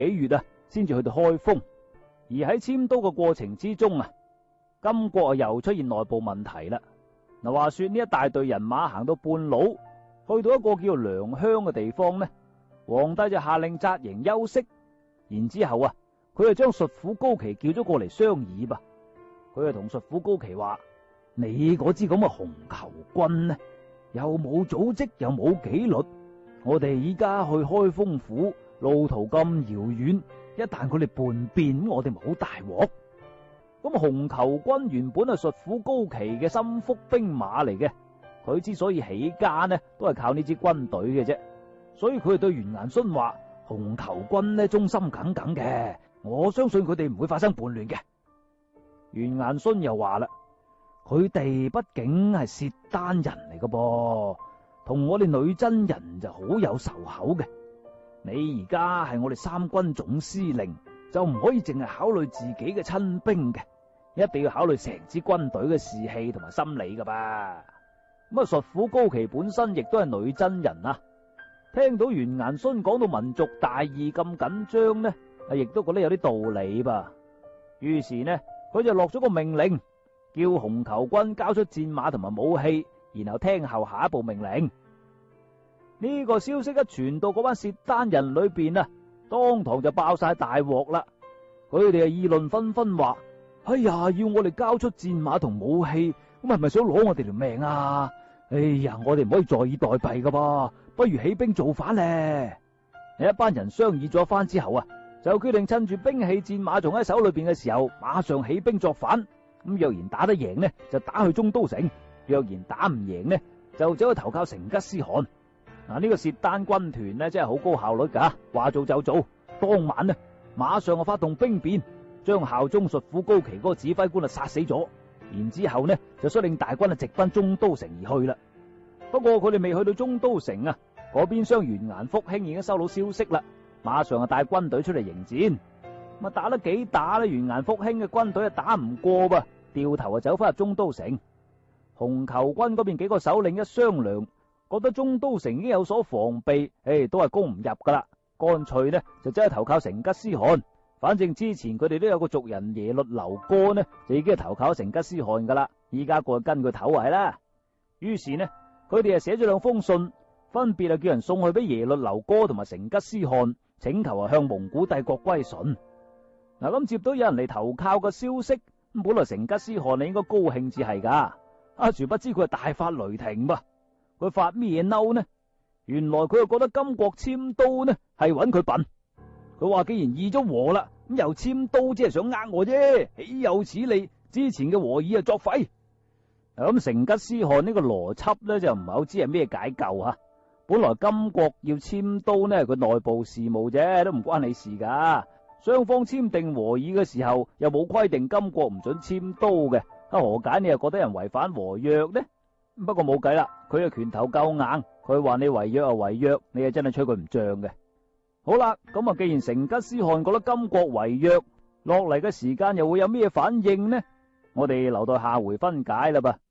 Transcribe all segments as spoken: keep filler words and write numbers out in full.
幾月啊，先至去到開封。而喺遷都嘅過程之中啊，金國啊又出現內部問題啦。嗱，話說呢一大隊人馬行到半路，去到一個叫良鄉嘅地方呢，皇帝就下令紮營休息。然之後啊，佢就將術婦高琪叫咗過嚟商議吧。佢就同術婦高琪話：你嗰支咁嘅紅球軍呢，又冇組織又冇紀律，我哋依家去開封府，路途咁遙遠，一旦佢哋叛變，我哋咪好大鑊。咁紅球軍原本係術婦高琪嘅心腹兵馬嚟嘅，佢之所以起家呢，都係靠呢支軍隊嘅啫。所以佢哋對完顏孫話：紅球軍呢忠心耿耿嘅，我相信佢哋唔會發生叛亂嘅。完顏孫又話啦：佢哋畢竟係契丹人嚟嘅噃，同我哋女真人就好有仇口嘅。你而家係我哋三軍總司令，就唔可以淨係考慮自己嘅親兵嘅，一定要考慮成支軍隊嘅士氣同埋心理噶吧。咁啊，術婦高琪本身亦都係女真人啊，聽到完顏孫講到民族大義咁緊張呢，啊，亦都覺得有啲道理吧。於是呢，佢就落咗個命令，叫紅球軍交出戰馬同埋武器，然後聽候下一步命令。呢個消息一傳到嗰班契丹人裏邊啊，當堂就爆晒大鑊啦！佢哋啊議論紛紛話：哎呀，要我哋交出戰馬同武器，咁係咪想攞我哋條命啊？哎呀，我哋唔可以坐以待斃噶噃，不如起兵造反咧！一班人商議咗一番之後啊，就決定趁住兵器戰馬仲喺手裏邊嘅時候，馬上起兵作反。咁若然打得贏呢，就打去中都城；若然打唔贏呢，就走去投靠成吉思汗。嗱，呢個契丹軍團呢，真係好高效率噶，話做就做。當晚呢，馬上就發動兵變，將效忠術婦高琪嗰個指揮官啊殺死咗。然之後呢，就率領大軍啊直奔中都城而去啦。不過佢哋未去到中都城啊，嗰邊廂完顏福興已經收到消息啦，馬上啊帶軍隊出嚟迎戰。咁啊打得幾打呢？完顏福興嘅軍隊啊打唔過噃，掉頭啊走翻入中都城。紅球軍嗰邊幾個首領一商量，覺得中都城已經有所防備，誒，都係攻唔入噶啦，乾脆呢就走去投靠成吉思汗。反正之前佢哋都有個族人耶律劉哥呢，就已經係投靠成吉思汗噶啦，依家過去跟佢頭係啦。於是呢，佢哋啊寫咗兩封信，分別啊叫人送去俾耶律劉哥同埋成吉思汗，請求啊向蒙古帝國歸順。嗱，咁接到有人嚟投靠嘅消息，咁本來成吉思汗你應該高興至係噶，啊，殊不知佢係大發雷霆噃。佢發咩嬲呢？原來佢又覺得金國遷都呢係揾佢笨。佢話既然議咗和啦，咁又遷都只係想呃我啫，豈有此理！之前嘅和議啊作廢。咁成吉思汗呢個邏輯呢就唔係好知係咩解救吓。本來金國要遷都呢係佢內部事務啫，都唔關你事噶。雙方簽訂和議嘅時候又冇規定金國唔准遷都嘅，啊何解你又覺得人違反和約呢？不過冇計啦，佢嘅拳頭夠硬，佢話你違約就違約，你係真係吹佢唔脹嘅。好啦，咁啊，既然成吉思汗覺得金國違約，落嚟嘅時間又會有咩反應呢？我哋留待下回分解啦噃。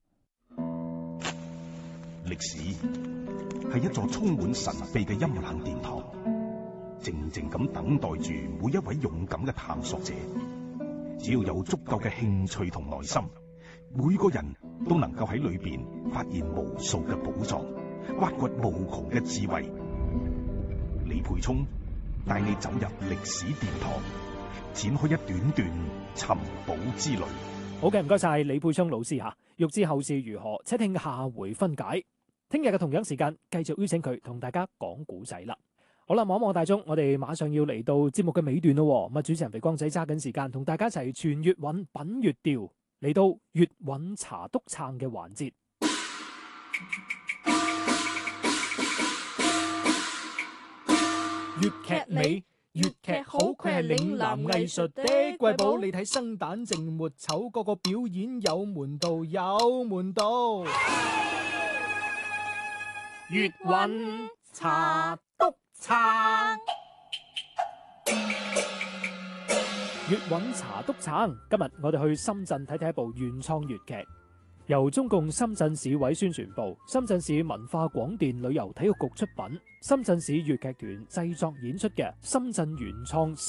歷史係一座充滿神秘嘅陰冷殿堂，靜靜咁等待住每一位勇敢嘅探索者。只要有足夠嘅興趣同耐心，每個人都能夠喺裏邊發現無數嘅寶藏，挖掘無窮嘅智慧。李沛聰帶你走入歷史殿堂，展開一段段尋寶之旅。 好嘅，唔該晒李沛聰老師吓。欲知後事如何，且聽下回分解。聽日嘅同樣時間，繼續邀請佢同大家講古仔啦。好啦，望一望大鐘，我哋馬上要嚟到節目嘅尾段咯。咁啊，主持人肥光仔揸緊時間，同大家一齊傳粵韻品粵調，嚟到粵韻茶篤撐嘅環節。粵劇美，粵劇好，佢係嶺南藝術的瑰寶。你睇生旦淨末丑，個個表演有門道，有門道。粵韻茶篤撐，粵韻茶篤撐。今日我哋去深圳睇睇一部原創粵劇。 由中共深圳市委宣傳部、深圳市文化廣電旅遊體育局出品，深圳市粵劇團製作演出嘅深圳原創